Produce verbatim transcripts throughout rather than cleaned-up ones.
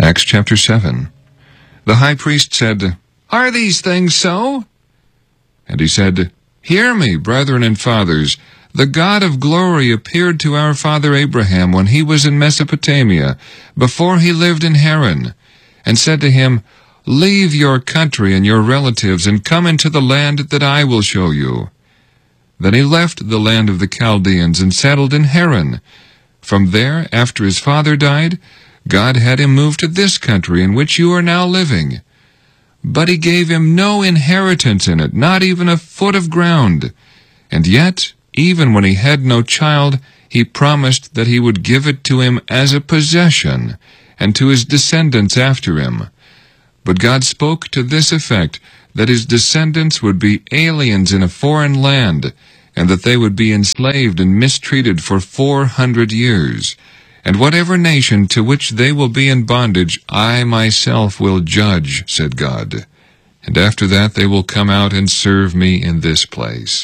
Acts chapter seven. The high priest said, "Are these things so?" And he said, "Hear me, brethren and fathers. The God of glory appeared to our father Abraham when he was in Mesopotamia, before he lived in Haran, and said to him, 'Leave your country and your relatives and come into the land that I will show you.' Then he left the land of the Chaldeans and settled in Haran. From there, after his father died, God had him move to this country in which you are now living. But he gave him no inheritance in it, not even a foot of ground. And yet, even when he had no child, he promised that he would give it to him as a possession, and to his descendants after him. But God spoke to this effect, that his descendants would be aliens in a foreign land, and that they would be enslaved and mistreated for four hundred years. And whatever nation to which they will be in bondage, I myself will judge, said God. And after that they will come out and serve me in this place."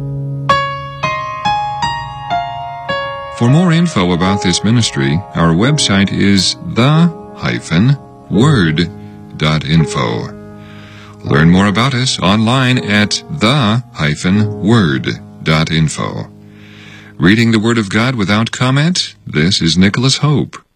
For more info about this ministry, our website is the dash word dot info. Learn more about us online at the dash word dot info. Reading the Word of God without comment, this is Nicholas Hope.